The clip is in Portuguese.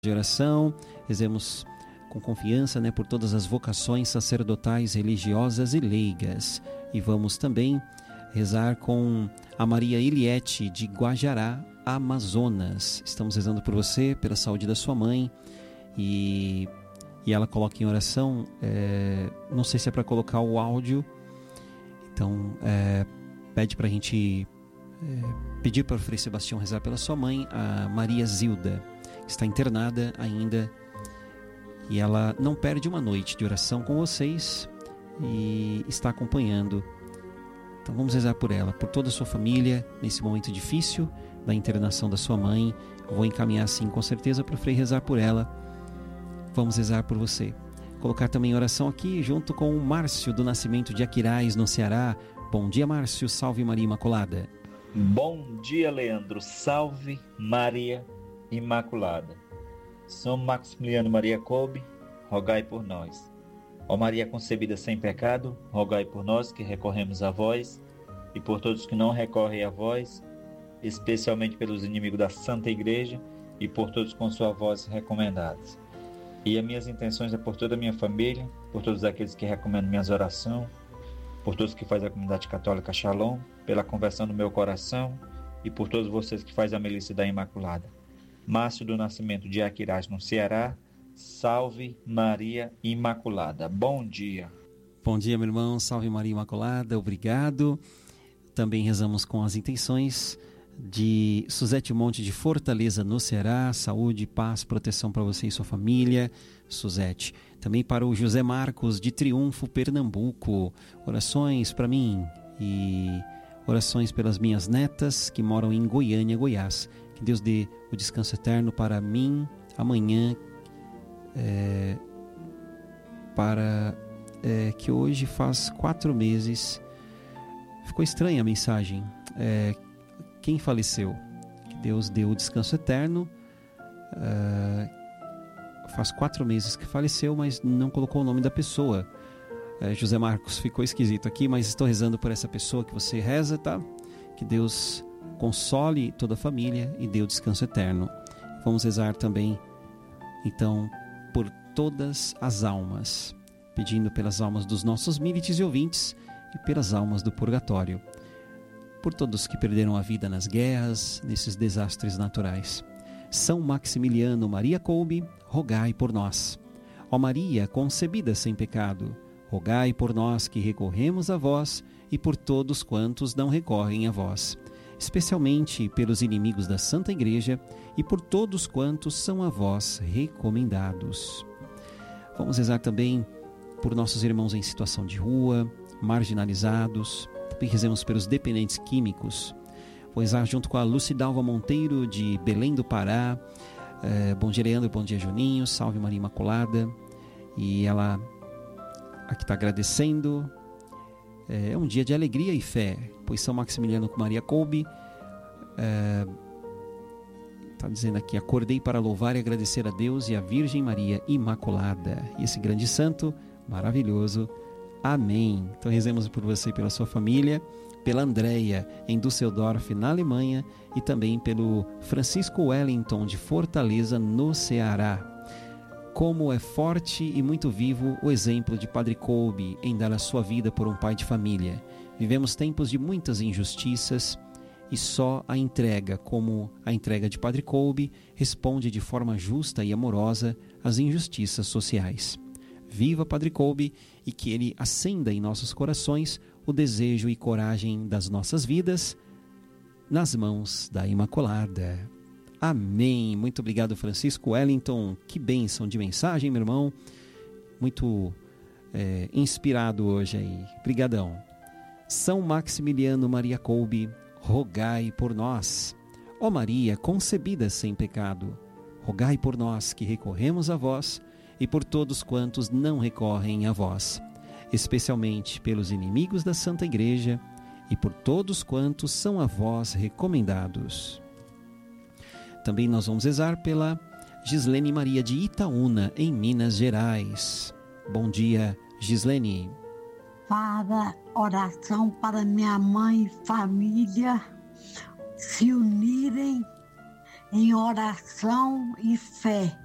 de oração, rezemos com confiança, por todas as vocações sacerdotais, religiosas e leigas. E vamos também rezar com a Maria Eliette de Guajará, Amazonas. Estamos rezando por você, pela saúde da sua mãe, e ela coloca em oração, não sei se é para colocar o áudio, então pede para a gente pedir para o Frei Sebastião rezar pela sua mãe, a Maria Zilda. Está internada ainda e ela não perde uma noite de oração com vocês e está acompanhando. Então vamos rezar por ela, por toda a sua família nesse momento difícil da internação da sua mãe. Vou encaminhar sim com certeza para o Frei rezar por ela. Vamos rezar por você. Colocar também oração aqui junto com o Márcio do Nascimento de Aquiraz, no Ceará. Bom dia, Márcio, salve Maria Imaculada. Bom dia, Leandro, salve Maria Imaculada. São Maximiliano Maria Kolbe, rogai por nós. Ó Maria concebida sem pecado, rogai por nós que recorremos a vós, e por todos que não recorrem a vós, especialmente pelos inimigos da Santa Igreja e por todos com sua voz recomendados. E as minhas intenções é por toda a minha família, por todos aqueles que recomendam minhas orações, por todos que fazem a comunidade católica Shalom, pela conversão do meu coração e por todos vocês que fazem a milícia da Imaculada. Márcio do Nascimento de Aquiraz, no Ceará. Salve Maria Imaculada. Bom dia. Bom dia, meu irmão. Salve Maria Imaculada. Obrigado. Também rezamos com as intenções de Suzete Monte de Fortaleza, no Ceará. Saúde, paz, proteção para você e sua família, Suzete. Também para o José Marcos de Triunfo, Pernambuco. Orações para mim e orações pelas minhas netas que moram em Goiânia, Goiás. Que Deus dê o descanso eterno para mim amanhã, que hoje faz 4 meses. Ficou estranha a mensagem. Quem faleceu? Que Deus dê o descanso eterno. Faz 4 meses que faleceu, mas não colocou o nome da pessoa. José Marcos, ficou esquisito aqui, mas estou rezando por essa pessoa que você reza, tá? Que Deus console toda a família e dê o descanso eterno. Vamos rezar também, então, por todas as almas, pedindo pelas almas dos nossos milites e ouvintes e pelas almas do purgatório, por todos que perderam a vida nas guerras, nesses desastres naturais. São Maximiliano Maria Kolbe, rogai por nós. Ó Maria, concebida sem pecado, rogai por nós que recorremos a vós e por todos quantos não recorrem a vós, especialmente pelos inimigos da Santa Igreja e por todos quantos são a vós recomendados. Vamos rezar também por nossos irmãos em situação de rua, marginalizados. Também rezemos pelos dependentes químicos. Vou rezar junto com a Lucidalva Monteiro, de Belém do Pará. Bom dia, Leandro, bom dia, Juninho, salve Maria Imaculada. E ela aqui está agradecendo. É um dia de alegria e fé, pois São Maximiliano com Maria Kolbe está dizendo aqui: acordei para louvar e agradecer a Deus e a Virgem Maria Imaculada, e esse grande santo maravilhoso. Amém. Então rezemos por você e pela sua família, pela Andréia em Düsseldorf, na Alemanha, e também pelo Francisco Wellington de Fortaleza, no Ceará. Como é forte e muito vivo o exemplo de Padre Kolbe em dar a sua vida por um pai de família. Vivemos tempos de muitas injustiças e só a entrega, como a entrega de Padre Kolbe, responde de forma justa e amorosa às injustiças sociais. Viva Padre Kolbe e que ele acenda em nossos corações o desejo e coragem das nossas vidas nas mãos da Imaculada. Amém. Muito obrigado, Francisco Wellington. Que bênção de mensagem, meu irmão. Muito inspirado hoje aí. Obrigadão. São Maximiliano Maria Kolbe, rogai por nós. Ó Maria, concebida sem pecado, rogai por nós que recorremos a vós e por todos quantos não recorrem a vós, especialmente pelos inimigos da Santa Igreja e por todos quantos são a vós recomendados. Também nós vamos rezar pela Gislene Maria de Itaúna, em Minas Gerais. Bom dia, Gislene. Para oração para minha mãe e família se unirem em oração e fé.